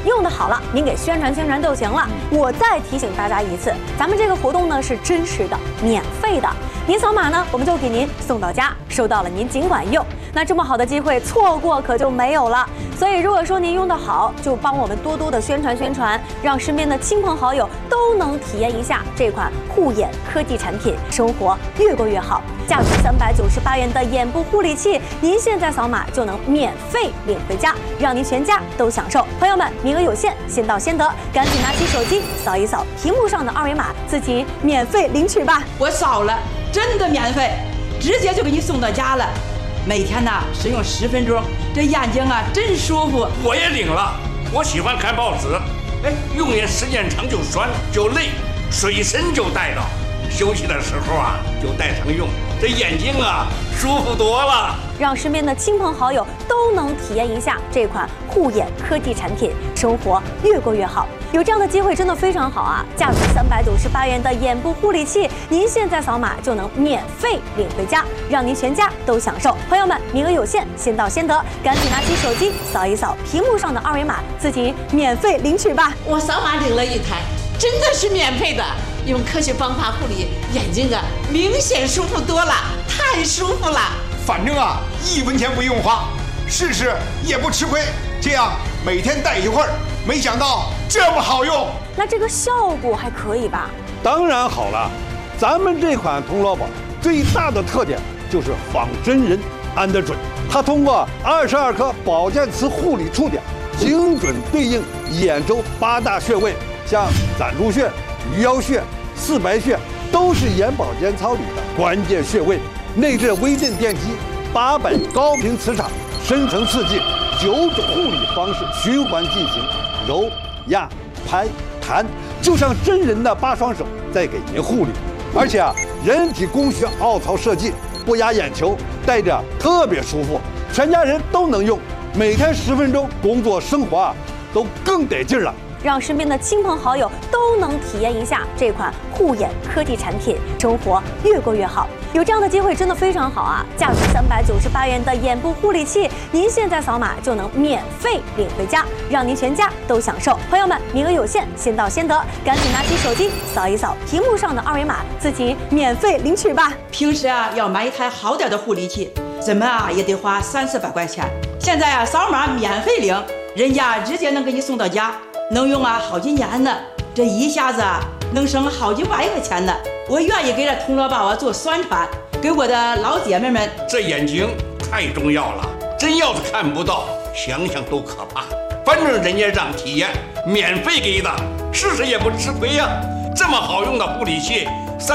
用的好了，您给宣传宣传就行了。我再提醒大家一次，咱们这个活动呢是真实的、免费的。您扫码呢，我们就给您送到家，收到了您尽管用。那这么好的机会，错过可就没有了。所以如果说您用得好，就帮我们多多的宣传宣传，让身边的亲朋好友都能体验一下这款护眼科技产品，生活越过越好。价值398元的眼部护理器，您现在扫码就能免费领回家，让您全家都享受。朋友们，名额有限，先到先得，赶紧拿起手机扫一扫屏幕上的二维码，自己免费领取吧。 我扫了，真的免费，直接就给你送到家了。每天呢使用10分钟，这眼睛啊真舒服。 我也领了，我喜欢看报纸，用眼时间长就酸就累，随身就带到，休息的时候啊就带上用，这眼睛啊舒服多了。 让身边的亲朋好友都能体验一下这款护眼科技产品，生活越过越好。有这样的机会真的非常好啊！价值398元的眼部护理器，您现在扫码就能免费领回家，让您全家都享受。朋友们，名额有限，先到先得，赶紧拿起手机扫一扫屏幕上的二维码，自己免费领取吧。 我扫码领了一台，真的是免费的，用科学方法护理眼睛啊，明显舒服多了，太舒服了。 反正啊，1分钱不用花，试试也不吃亏。这样每天戴一会儿，没想到这么好用。 那这个效果还可以吧？ 当然好了，咱们这款童乐宝最大的特点就是仿真人安得准。它通过22颗保健磁护理触点，精准对应眼周8大穴位，像攒竹穴、鱼腰穴、四白穴，都是眼保健操里的关键穴位。内置微震电机800高频磁场，深层刺激9种护理方式循环进行，揉、压、拍、弹，就像真人的8双手在给您护理。而且啊，人体工学凹槽设计，不压眼球，戴着特别舒服，全家人都能用。每天10分钟，工作生活啊都更得劲了。 让身边的亲朋好友都能体验一下这款护眼科技产品，生活越过越好。有这样的机会真的非常好啊！价值398元的眼部护理器，您现在扫码就能免费领回家，让您全家都享受。朋友们，名额有限，先到先得，赶紧拿起手机扫一扫屏幕上的二维码，自己免费领取吧。 平时啊要买一台好点的护理器，怎么啊也得花300-400块钱。现在啊扫码免费领，人家直接能给你送到家，能用啊好几年呢。这一下子啊能省好几万块钱呢。我愿意给这童乐宝啊做宣传，给我的老姐妹们。 这眼睛太重要了，真要是看不到，想想都可怕。反正人家让体验，免费给的，试试也不吃亏呀。这么好用的护理器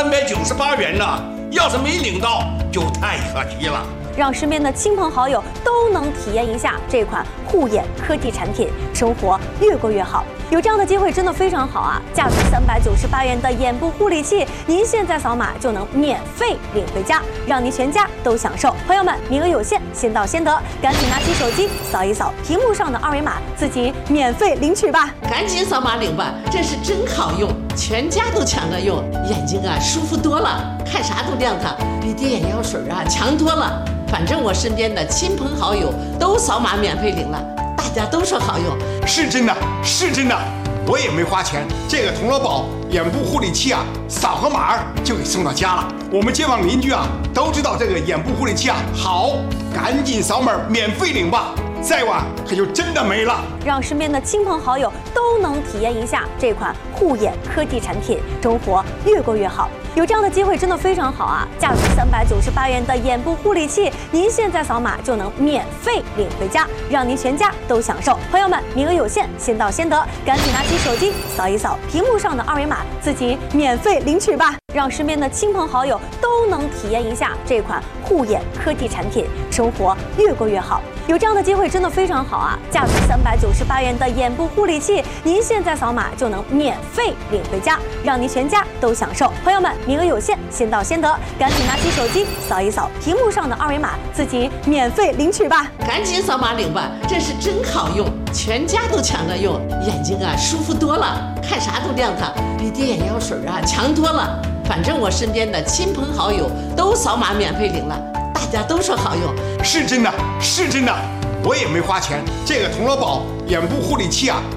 ，398元呢，要是没领到就太可惜了。 让身边的亲朋好友都能体验一下这款护眼科技产品，生活越过越好。有这样的机会真的非常好啊！价值398元的眼部护理器，您现在扫码就能免费领回家，让您全家都享受。朋友们，名额有限，先到先得，赶紧拿起手机扫一扫屏幕上的二维码，自己免费领取吧。 赶紧扫码领吧，这是真好用，全家都抢着用，眼睛啊舒服多了，看啥都亮堂，比滴眼药水啊强多了。反正我身边的亲朋好友都扫码免费领了，大家都说好用。 是真的，是真的，我也没花钱。这个童乐宝眼部护理器啊，扫个码就给送到家了。我们街坊邻居啊都知道这个眼部护理器啊好，赶紧扫码免费领吧，再晚可就真的没了。 让身边的亲朋好友都能体验一下这款护眼科技产品，生活越过越好。有这样的机会真的非常好啊！价值398元的眼部护理器，您现在扫码就能免费领回家，让您全家都享受。朋友们，名额有限，先到先得，赶紧拿起手机扫一扫屏幕上的二维码，自己免费领取吧。让身边的亲朋好友都能体验一下这款护眼科技产品，生活越过越好。有这样的机会真的非常好啊！价值398元的眼部护理器，您现在扫码就能免费领回家，让您全家都享受。朋友们，名额有限，先到先得，赶紧拿起手机扫一扫屏幕上的二维码，自己免费领取吧。 赶紧扫码领吧，这是真好用，全家都抢着用，眼睛啊舒服多了，看啥都亮堂，比滴眼药水啊强多了。反正我身边的亲朋好友都扫码免费领了，大家都说好用。 是真的，是真的，我也没花钱。这个童乐宝眼部护理器啊